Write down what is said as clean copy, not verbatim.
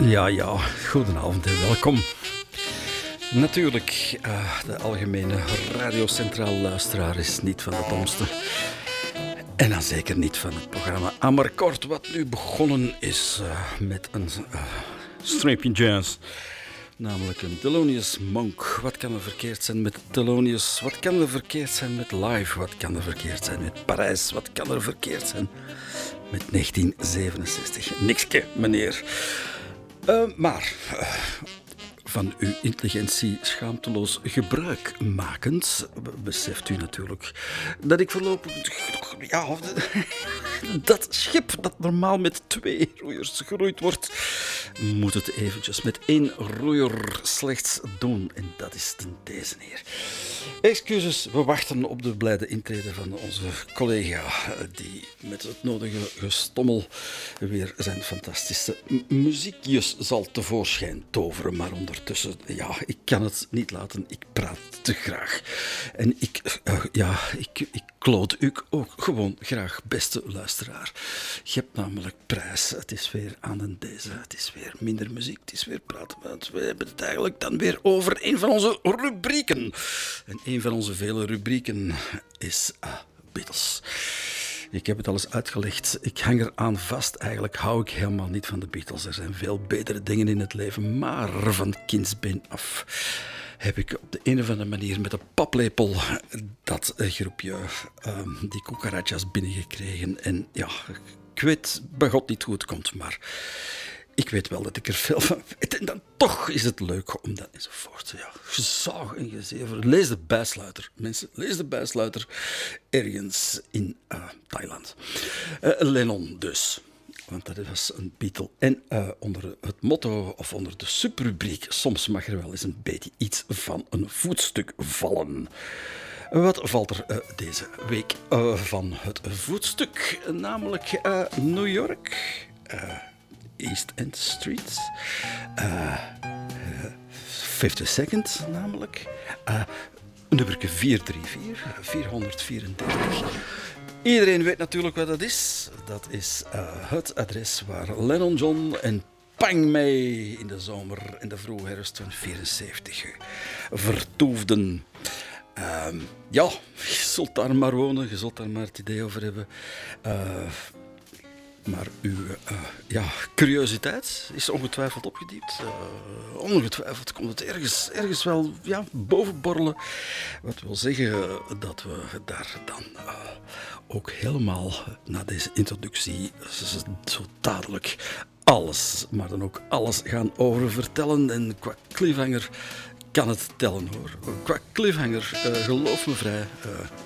Ja, goedenavond en welkom. Natuurlijk, de algemene radiocentraal luisteraar is niet van de domste. En dan zeker niet van het programma Amarcord, wat nu begonnen is met een streepje jazz. Namelijk een Thelonious Monk. Wat kan er verkeerd zijn met Thelonious? Wat kan er verkeerd zijn met Live? Wat kan er verkeerd zijn met Parijs? Wat kan er verkeerd zijn met 1967? Nikske, meneer. Maar van uw intelligentie schaamteloos gebruik makend, beseft u natuurlijk dat ik voorlopig... Ja, dat schip dat normaal met 2 roeiers geroeid wordt, moet het eventjes met 1 roeier slechts doen. En dat is ten deze neer. Excuses, we wachten op de blijde intrede van onze collega, die met het nodige gestommel weer zijn fantastische muziekjes zal tevoorschijn toveren. Maar ondertussen, ja, ik kan het niet laten, ik praat te graag. En ik kloot u ook gewoon graag, beste luisteraar. Je hebt namelijk prijs. Het is weer aan den deze. Het is weer minder muziek. Het is weer praten. Want we hebben het eigenlijk dan weer over een van onze rubrieken. En een van onze vele rubrieken is Beatles. Ik heb het al eens uitgelegd. Ik hang eraan vast. Eigenlijk hou ik helemaal niet van de Beatles. Er zijn veel betere dingen in het leven. Maar van kindsbeen af heb ik op de een of andere manier met een paplepel dat groepje, die cucarachas binnengekregen. En ja, ik weet bij God niet hoe het komt, maar ik weet wel dat ik er veel van weet. En dan toch is het leuk om dat enzovoort. Ja, gezaag en gezever. Lees de bijsluiter, mensen. Lees de bijsluiter ergens in Thailand. Lennon dus. Want dat was een Beatle. En onder het motto, of onder de subrubriek, soms mag er wel eens een beetje iets van een voetstuk vallen. Wat valt er deze week van het voetstuk? Namelijk New York, East End Street, 52nd namelijk, nummerke 434, 434. Iedereen weet natuurlijk wat dat is. Dat is het adres waar Lennon John en Pang Mei in de zomer en de vroege herfst van 74 vertoefden. Ja, je zult daar maar wonen, je zult daar maar het idee over hebben. Maar uw curiositeit is ongetwijfeld opgediept. Ongetwijfeld komt het ergens wel boven borrelen. Wat wil zeggen dat we daar dan ook helemaal na deze introductie zo dadelijk alles, maar dan ook alles gaan over vertellen. En qua cliffhanger kan het tellen, hoor. Qua cliffhanger, geloof me vrij,